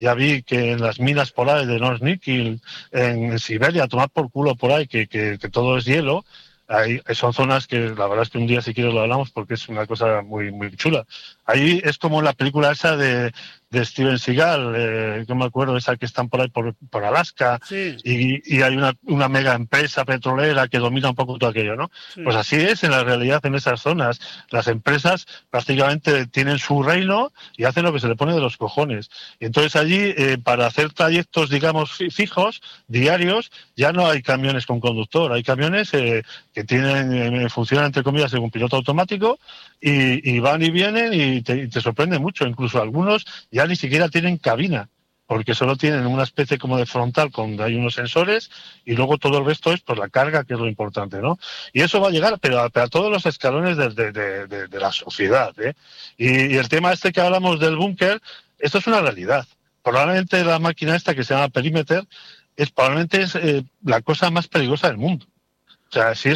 ya vi que en las minas polares de Norilsk, en Siberia, a tomar por culo por ahí, que todo es hielo. Son zonas que la verdad es que un día si quieres lo hablamos porque es una cosa muy muy chula. Ahí es como la película esa de Steven Seagal, yo me acuerdo, esa que están por ahí por Alaska, Sí. y hay una mega empresa petrolera que domina un poco todo aquello, ¿no? Sí. Pues así es en la realidad en esas zonas. Las empresas prácticamente tienen su reino y hacen lo que se le pone de los cojones. Y entonces allí, para hacer trayectos, digamos, fijos, diarios, ya no hay camiones con conductor, hay camiones que funcionan entre comillas según piloto automático y van y vienen y te sorprende mucho. Incluso algunos ya ni siquiera tienen cabina, porque solo tienen una especie como de frontal donde hay unos sensores y luego todo el resto es pues la carga, que es lo importante, ¿no? Y eso va a llegar, pero a todos los escalones de la sociedad, ¿eh? Y el tema este que hablamos del búnker, esto es una realidad. Probablemente la máquina esta que se llama Perimeter probablemente es la cosa más peligrosa del mundo. O sea, si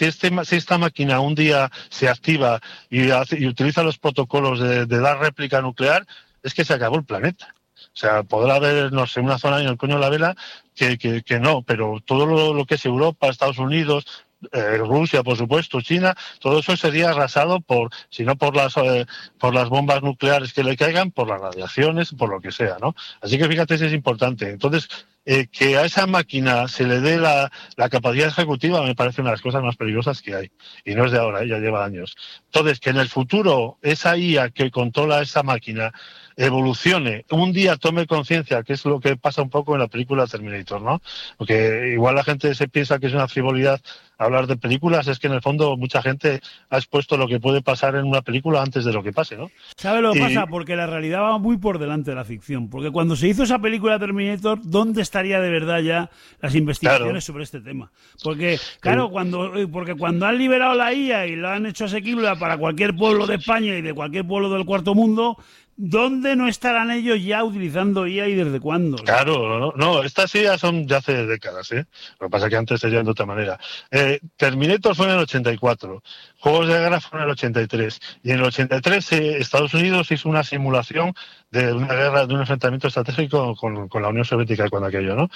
esta máquina un día se activa y utiliza los protocolos de dar réplica nuclear, es que se acabó el planeta. O sea, podrá haber, no sé, una zona en el coño de la vela que no, pero todo lo que es Europa, Estados Unidos, Rusia, por supuesto, China, todo eso sería arrasado si no por las bombas nucleares que le caigan, por las radiaciones, por lo que sea, ¿no? Así que fíjate si es importante. Entonces, que a esa máquina se le dé la capacidad ejecutiva me parece una de las cosas más peligrosas que hay. Y no es de ahora, ya lleva años. Entonces, que en el futuro esa IA que controla esa máquina evolucione, un día tome conciencia, que es lo que pasa un poco en la película Terminator, ¿no? Porque igual la gente se piensa que es una frivolidad hablar de películas, es que en el fondo mucha gente ha expuesto lo que puede pasar en una película antes de lo que pase, ¿no? ¿Sabe lo que pasa? Porque la realidad va muy por delante de la ficción. Porque cuando se hizo esa película Terminator, ¿dónde estaría de verdad ya las investigaciones sobre este tema? Porque, claro, porque cuando han liberado la IA y la han hecho asequible para cualquier pueblo de España y de cualquier pueblo del cuarto mundo, ¿dónde no estarán ellos ya utilizando IA y desde cuándo? Claro, no, estas IA son de hace décadas, ¿eh? Lo que pasa es que antes serían de otra manera. Terminator fue en el 84, Juegos de Guerra fueron en el 83, y en el 83 Estados Unidos hizo una simulación de una guerra, de un enfrentamiento estratégico con la Unión Soviética cuando aquello, ¿no?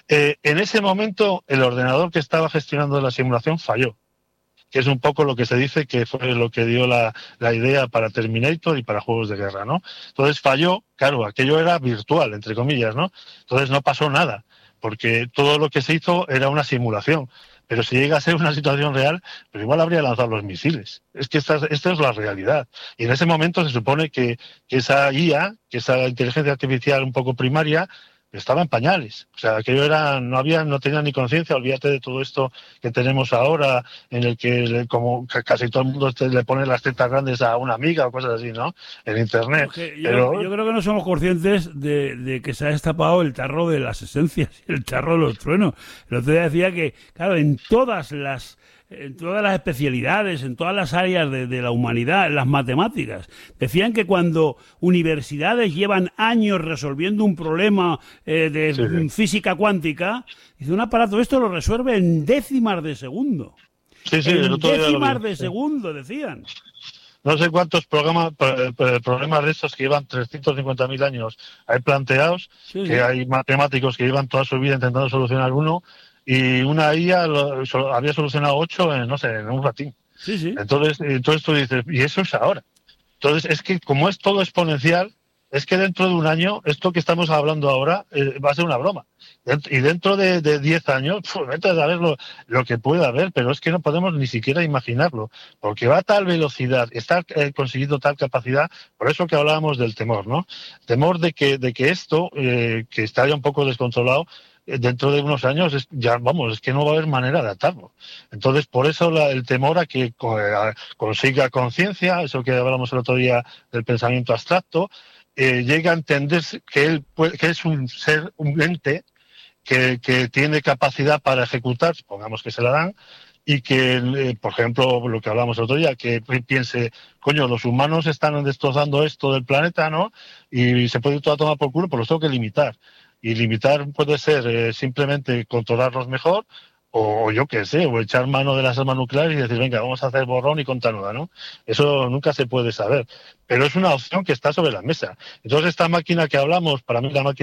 En ese momento el ordenador que estaba gestionando la simulación falló, que es un poco lo que se dice que fue lo que dio la idea para Terminator y para Juegos de Guerra, ¿no? Entonces falló, claro, aquello era virtual, entre comillas, ¿no? Entonces no pasó nada, porque todo lo que se hizo era una simulación. Pero si llega a ser una situación real, pues igual habría lanzado los misiles. Es que esta es la realidad. Y en ese momento se supone que esa IA, que esa inteligencia artificial un poco primaria, estaba en pañales. O sea, aquello no tenía ni conciencia. Olvídate de todo esto que tenemos ahora, en el que como casi todo el mundo le pone las tetas grandes a una amiga o cosas así, ¿no? En internet. Yo creo que no somos conscientes de que se ha destapado el tarro de las esencias, el tarro de los truenos. El otro día decía que, claro, en todas las especialidades, en todas las áreas de la humanidad, en las matemáticas. Decían que cuando universidades llevan años resolviendo un problema de física cuántica, dice, un aparato esto lo resuelve en décimas de segundo. En décimas de segundo, decían. No sé cuántos problemas de estos que llevan 350.000 años hay planteados, que hay matemáticos que llevan toda su vida intentando solucionar uno, y una IA había solucionado 8 en un ratín. Sí. Entonces tú dices, y eso es ahora. Entonces es que como es todo exponencial, es que dentro de un año, esto que estamos hablando ahora va a ser una broma. Y dentro de 10 años, vete a ver lo que pueda haber, pero es que no podemos ni siquiera imaginarlo, porque va a tal velocidad, está consiguiendo tal capacidad, por eso que hablábamos del temor, ¿no? Temor de que esto, que está ya un poco descontrolado, dentro de unos años es que no va a haber manera de atarlo. Entonces, por eso el temor a que consiga conciencia, eso que hablamos el otro día del pensamiento abstracto, llega a entender que es un ser, un ente que tiene capacidad para ejecutar, supongamos que se la dan, y que, por ejemplo, lo que hablamos el otro día, que piense, coño, los humanos están destrozando esto del planeta, ¿no? Y se puede ir todo a tomar por culo, pues los tengo que limitar. Y limitar puede ser simplemente controlarlos mejor, o yo qué sé, o echar mano de las armas nucleares y decir, venga, vamos a hacer borrón y cuenta nueva, ¿no? Eso nunca se puede saber, pero es una opción que está sobre la mesa. Entonces, esta máquina que hablamos, para mí la máquina